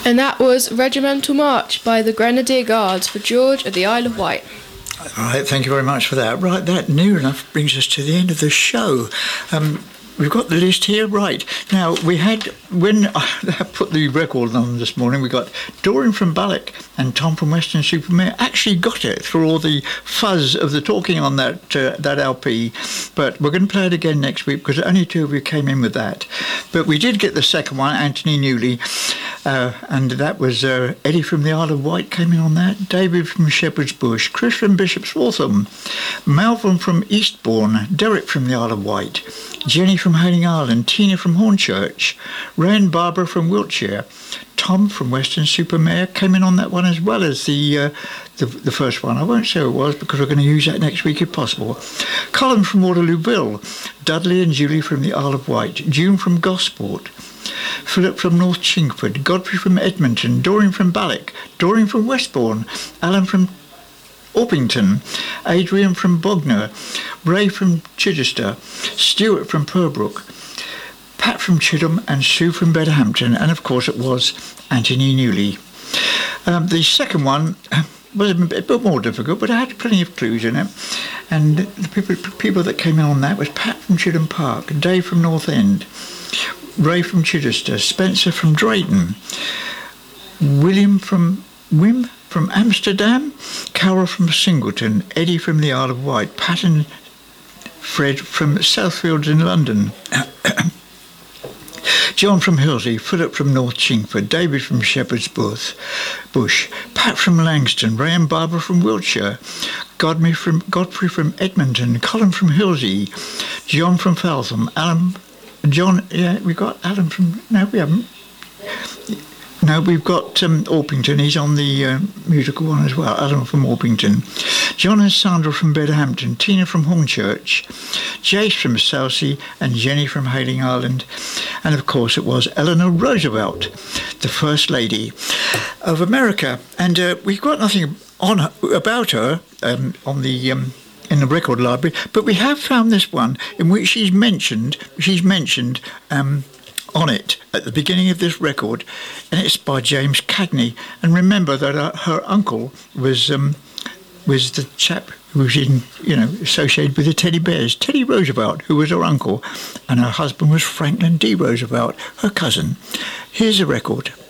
And that was Regimental March by the Grenadier Guards for George of the Isle of Wight. All right, thank you very much for that. Right, that near enough brings us to the end of the show. We've got the list here, right. Now, we had, when I put the record on this morning, we got Doreen from Ballock and Tom from Weston-super-Mare actually got it through all the fuzz of the talking on that LP. But we're going to play it again next week because only two of you came in with that. But we did get the second one, Anthony Newley, and that was Eddie from the Isle of Wight came in on that, David from Shepherd's Bush, Chris from Bishop's Waltham, Malcolm from Eastbourne, Derek from the Isle of Wight, Jenny from Hayling Island, Tina from Hornchurch, Ray and Barbara from Wiltshire, Tom from Weston-super-Mare came in on that one as well as the first one. I won't say who it was because we're going to use that next week if possible. Colin from Waterlooville, Dudley and Julie from the Isle of Wight, June from Gosport, Philip from North Chingford, Godfrey from Edmonton, Doreen from Ballock, Doreen from Westbourne, Alan from Orpington, Adrian from Bognor, Ray from Chichester, Stuart from Purbrook, Pat from Chidham and Sue from Bedhampton, and of course it was Anthony Newley. The second one was a bit more difficult, but I had plenty of clues in it, and the people that came in on that was Pat from Chidham Park, Dave from North End, Ray from Chichester, Spencer from Drayton, Wim from Amsterdam, Carol from Singleton, Eddie from the Isle of Wight, Pat and Fred from Southfields in London, John from Hilsey, Philip from North Chingford, David from Shepherd's Bush, Pat from Langston, Ray and Barbara from Wiltshire, Godfrey from Edmonton, Colin from Hilsey, John from Faltham, we got Alan from... No, we haven't. No, we've got Orpington. He's on the musical one as well. Alan from Orpington. John and Sandra from Bedhampton. Tina from Hornchurch. Jace from Southsea. And Jenny from Hayling Island. And of course it was Eleanor Roosevelt, the First Lady of America. And we've got nothing about her on the... in the record library, but we have found this one in which she's mentioned on it at the beginning of this record, and it's by James Cagney. And remember that her uncle was the chap who was associated with the teddy bears, Teddy Roosevelt, who was her uncle, and her husband was Franklin D. Roosevelt, her cousin. Here's the record.